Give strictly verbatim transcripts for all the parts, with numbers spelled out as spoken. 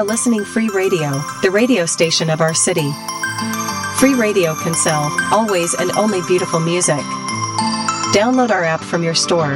are listening Free Radio, the radio station of our city. Free Radio can sell, always and only beautiful music. Download our app from your store.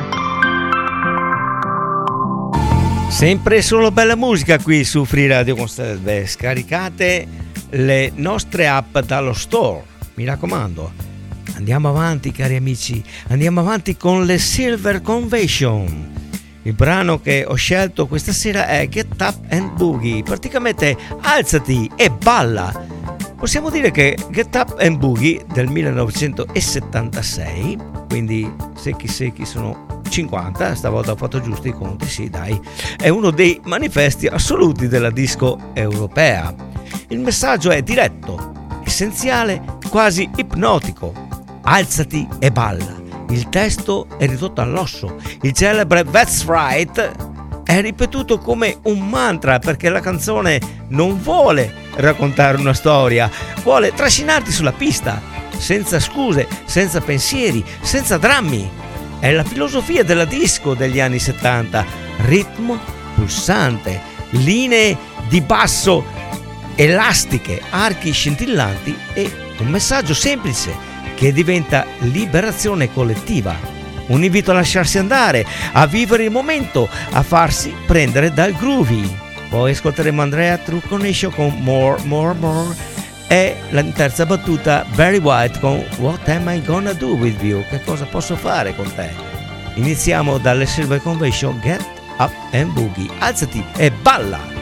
Sempre solo bella musica qui su Free Radio con Stelbe. Scaricate le nostre app dallo store, mi raccomando. Andiamo avanti, cari amici, andiamo avanti con le Silver Convention. Il brano che ho scelto questa sera è Get Up and Boogie, praticamente alzati e balla. Possiamo dire che Get Up and Boogie del millenovecentosettantasei, quindi secchi secchi sono cinquanta, stavolta ho fatto giusto i conti, sì dai, è uno dei manifesti assoluti della disco europea. Il messaggio è diretto, essenziale, quasi ipnotico. Alzati e balla. Il testo è ridotto all'osso. Il celebre That's Right è ripetuto come un mantra perché la canzone non vuole raccontare una storia, vuole trascinarti sulla pista, senza scuse, senza pensieri, senza drammi. È la filosofia della disco degli anni settanta, ritmo pulsante, linee di basso elastiche, archi scintillanti e un messaggio semplice che diventa liberazione collettiva. Un invito a lasciarsi andare, a vivere il momento, a farsi prendere dal groovy. Poi ascolteremo Andrea Trucconescio con More, More, More e la terza battuta Barry White con What Am I Gonna Do With You? Che cosa posso fare con te? Iniziamo dalle Silver Convention, Get Up and Boogie. Alzati e balla!